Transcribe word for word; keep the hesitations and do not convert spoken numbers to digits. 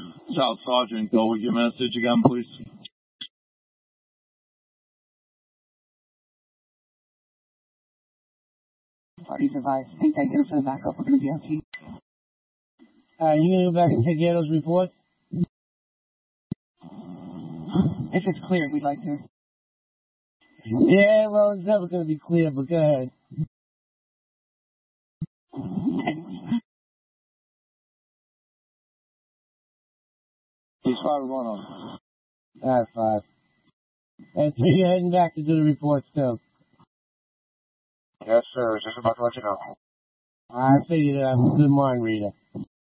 South Sergeant, go with your message again, please. Parties advised. Think I get for the backup. We're going to be on T. Uh, you going to go back and take care of those reports? If it's clear, we'd like to. Yeah, well, it's never going to be clear, but go ahead. He's five one on. Alright, five. And so you're heading back to do the reports, too. Yes, sir. Just about to let you know. I figured I'm a good mind reader.